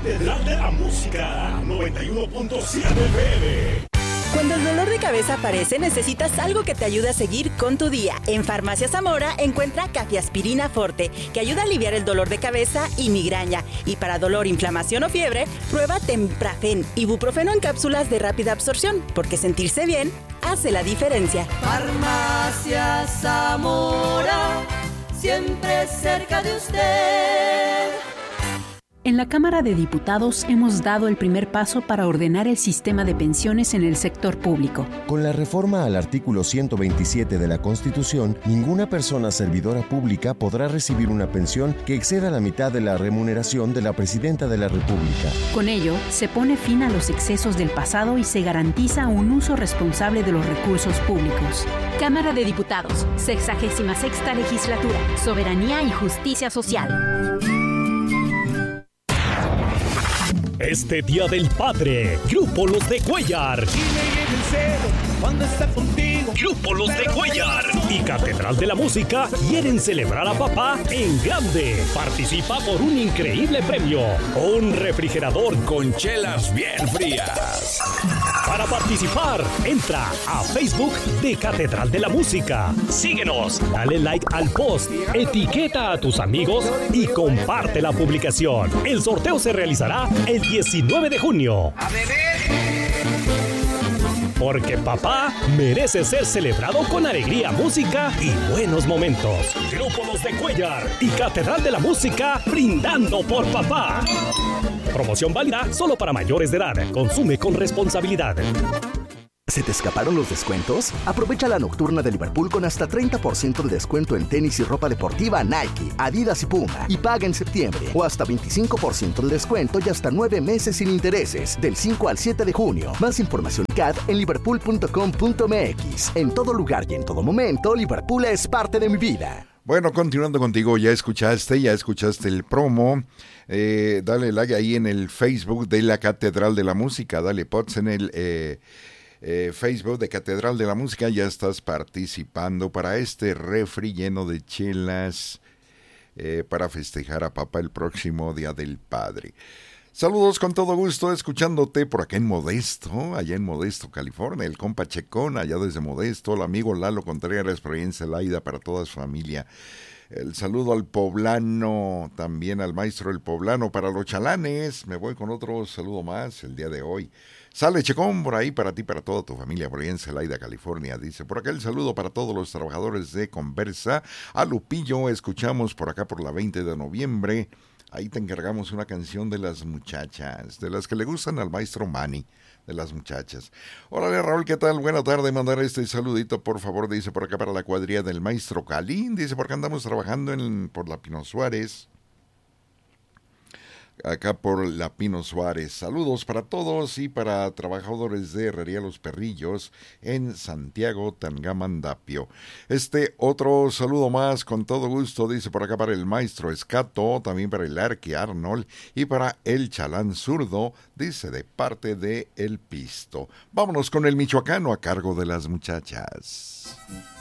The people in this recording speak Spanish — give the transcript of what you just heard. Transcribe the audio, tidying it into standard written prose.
Catedral de la Música 91.7 FM. Cuando el dolor de cabeza aparece, necesitas algo que te ayude a seguir con tu día. En Farmacia Zamora encuentra Cafeaspirina Forte, que ayuda a aliviar el dolor de cabeza y migraña. Y para dolor, inflamación o fiebre, prueba Temprafen, ibuprofeno en cápsulas de rápida absorción, porque sentirse bien hace la diferencia. Farmacia Zamora, siempre cerca de usted. En la Cámara de Diputados hemos dado el primer paso para ordenar el sistema de pensiones en el sector público. Con la reforma al artículo 127 de la Constitución, ninguna persona servidora pública podrá recibir una pensión que exceda la mitad de la remuneración de la Presidenta de la República. Con ello, se pone fin a los excesos del pasado y se garantiza un uso responsable de los recursos públicos. Cámara de Diputados, 66ª Legislatura, Soberanía y Justicia Social. Este Día del Padre, Grupo Los de Cuellar. Grupo Los de Cuellar y Catedral de la Música quieren celebrar a papá en grande. Participa por un increíble premio, un refrigerador con chelas bien frías. Para participar, entra a Facebook de Catedral de la Música. Síguenos, dale like al post, etiqueta a tus amigos y comparte la publicación. El sorteo se realizará el 19 de junio. ¡A beber! Porque papá merece ser celebrado con alegría, música y buenos momentos. Grupo Los de Cuellar y Catedral de la Música brindando por papá. Promoción válida solo para mayores de edad. Consume con responsabilidad. ¿Se te escaparon los descuentos? Aprovecha la nocturna de Liverpool con hasta 30% de descuento en tenis y ropa deportiva Nike, Adidas y Puma. Y paga en septiembre. O hasta 25% de descuento y hasta 9 meses sin intereses. Del 5 al 7 de junio. Más información en liverpool.com.mx. En todo lugar y en todo momento, Liverpool es parte de mi vida. Bueno, continuando contigo, ya escuchaste el promo. Dale like ahí en el Facebook de la Catedral de la Música. Dale pots en el Facebook de Catedral de la Música. Ya estás participando para este refri lleno de chelas para festejar a papá el próximo Día del Padre. Saludos con todo gusto, escuchándote por acá en Modesto, allá en Modesto, California, el compa Checón, allá desde Modesto, el amigo Lalo Contreras, por ahí en Celaya, para toda su familia. El saludo al poblano, también al maestro del poblano, para los chalanes. Me voy con otro saludo más el día de hoy. Sale Checón por ahí para ti, para toda tu familia, por ahí en Celaya, California. Dice, por acá el saludo para todos los trabajadores de Conversa. A Lupillo, escuchamos por acá por la 20 de noviembre. Ahí te encargamos una canción de las muchachas, de las que le gustan al maestro Manny, de las muchachas. Órale, Raúl, ¿qué tal? Buena tarde, mandar este saludito, por favor, dice por acá para la cuadrilla del maestro Calín, dice porque andamos trabajando por la Pino Suárez. Acá por la Pino Suárez. Saludos para todos y para trabajadores de Herrería Los Perrillos en Santiago, Tangamandapio. Otro saludo más con todo gusto, dice por acá para el maestro Escato, también para el Arqui Arnold y para el Chalán Zurdo, dice de parte de El Pisto. Vámonos con el michoacano a cargo de las muchachas.